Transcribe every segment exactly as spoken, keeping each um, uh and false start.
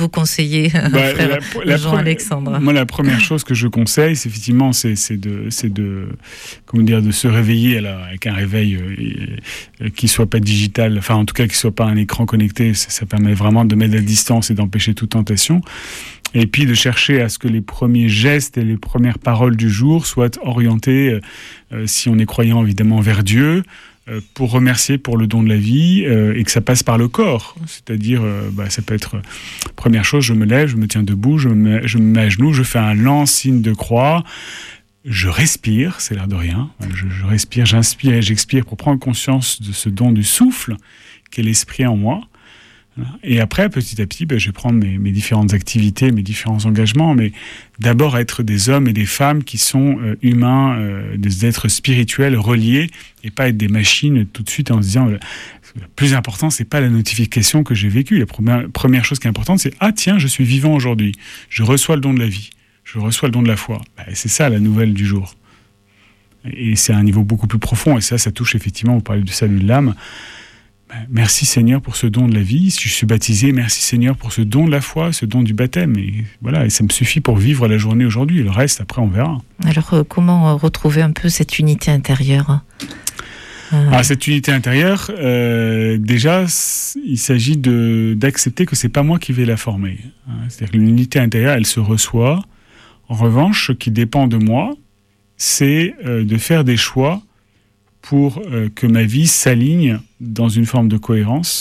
vous conseillez, bah, frère la, la Jean-Alexandre? Moi, la première chose que je conseille, c'est effectivement, c'est, c'est de, c'est de, comment dire, de se réveiller alors, avec un réveil euh, qui soit pas digital, enfin en tout cas qui soit pas un écran connecté. Ça, ça permet vraiment de mettre la distance et d'empêcher toute tentation. Et puis de chercher à ce que les premiers gestes et les premières paroles du jour soient orientés, euh, si on est croyant évidemment, vers Dieu, euh, pour remercier pour le don de la vie, euh, et que ça passe par le corps. C'est-à-dire, euh, bah, ça peut être, euh, première chose, je me lève, je me tiens debout, je me mets, je me mets à genoux, je fais un lent signe de croix, je respire, c'est l'air de rien, je, je respire, j'inspire et j'expire pour prendre conscience de ce don du souffle qu'est l'esprit en moi. Et après, petit à petit, ben, je vais prendre mes, mes différentes activités, mes différents engagements, mais d'abord être des hommes et des femmes qui sont euh, humains, euh, des êtres spirituels reliés, et pas être des machines tout de suite en se disant, le plus important, c'est pas la notification que j'ai vécue. La première, première chose qui est importante, c'est « Ah tiens, je suis vivant aujourd'hui, je reçois le don de la vie, je reçois le don de la foi. Ben, » C'est ça la nouvelle du jour. Et c'est à un niveau beaucoup plus profond, et ça, ça touche effectivement, vous parlez du salut de l'âme. Merci Seigneur pour ce don de la vie. Si je suis baptisé, merci Seigneur pour ce don de la foi, ce don du baptême. Et voilà, et ça me suffit pour vivre la journée aujourd'hui. Le reste, après, on verra. Alors, euh, comment retrouver un peu cette unité intérieure ? euh... Ah, cette unité intérieure, euh, déjà, il s'agit de, d'accepter que c'est pas moi qui vais la former. C'est-à-dire que l'unité intérieure, elle se reçoit. En revanche, ce qui dépend de moi, c'est euh, de faire des choix pour euh, que ma vie s'aligne dans une forme de cohérence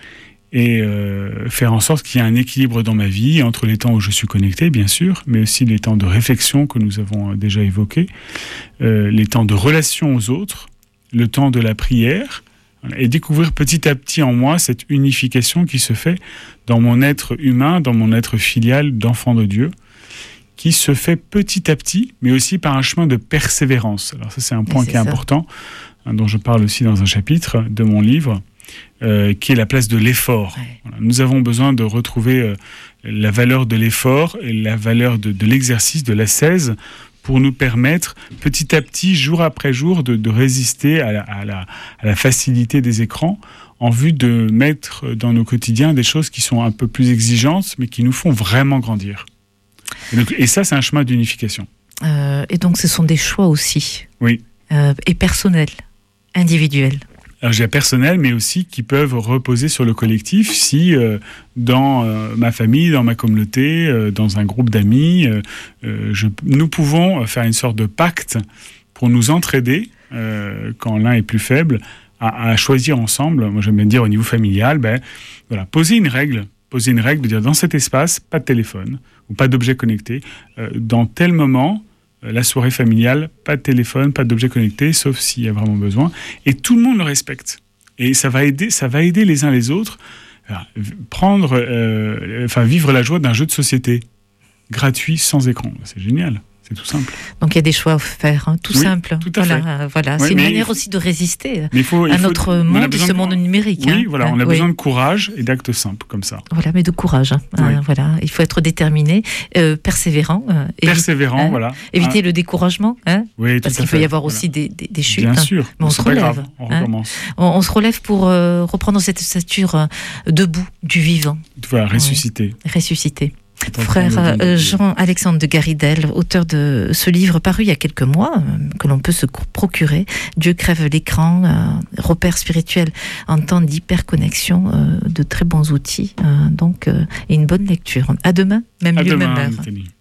et euh, faire en sorte qu'il y ait un équilibre dans ma vie entre les temps où je suis connecté, bien sûr, mais aussi les temps de réflexion que nous avons déjà évoqués, euh, les temps de relation aux autres, le temps de la prière, et découvrir petit à petit en moi cette unification qui se fait dans mon être humain, dans mon être filial d'enfant de Dieu, qui se fait petit à petit, mais aussi par un chemin de persévérance. Alors ça, c'est un point qui est ça. important, hein, dont je parle aussi dans un chapitre de mon livre, euh, qui est la place de l'effort. Ouais. Voilà. Nous avons besoin de retrouver euh, la valeur de l'effort et la valeur de, de l'exercice, de l'ascèse, pour nous permettre, petit à petit, jour après jour, de, de résister à la, à, la, à la facilité des écrans, en vue de mettre dans nos quotidiens des choses qui sont un peu plus exigeantes, mais qui nous font vraiment grandir. Et, donc, et ça, c'est un chemin d'unification. Euh, et donc, ce sont des choix aussi. Oui. Euh, et personnels, individuels. Alors, j'ai personnel, mais aussi qui peuvent reposer sur le collectif si, euh, dans euh, ma famille, dans ma communauté, euh, dans un groupe d'amis, euh, euh, je, nous pouvons faire une sorte de pacte pour nous entraider, euh, quand l'un est plus faible, à, à choisir ensemble. Moi, j'aime bien dire au niveau familial, ben, voilà, poser une règle. Poser une règle de dire, dans cet espace, pas de téléphone ou pas d'objet connecté. Euh, dans tel moment, euh, la soirée familiale, pas de téléphone, pas d'objet connecté, sauf s'il y a vraiment besoin. Et tout le monde le respecte. Et ça va aider, ça va aider les uns les autres à prendre, euh, enfin, vivre la joie d'un jeu de société gratuit, sans écran. C'est génial. C'est tout simple. Donc il y a des choix à faire, hein, tout oui, simple. Tout à voilà, fait. Voilà. Ouais, c'est une manière aussi de résister il faut, il à faut, notre monde, ce monde numérique. Oui, hein. voilà, on a oui. besoin de courage et d'actes simples comme ça. Voilà, mais de courage. Hein. Oui. Hein, voilà, il faut être déterminé, euh, persévérant. Euh, persévérant, hein, voilà. Éviter hein. le découragement, hein, oui, parce qu'il fait. peut y avoir voilà. aussi des, des, des chutes. Bien hein. sûr, mais on se relève. Grave. On hein. recommence. On, on se relève pour euh, reprendre cette stature euh, debout du vivant. Voilà, ressusciter. Oui. Ressusciter. Frère euh, Jean-Alexandre de Garidel, auteur de ce livre paru il y a quelques mois, euh, que l'on peut se procurer, Dieu crève l'écran, euh, repère spirituel en temps d'hyperconnexion, euh, de très bons outils, euh, donc, euh, et une bonne lecture. À demain, même à lieu, demain, même heure. Nathalie.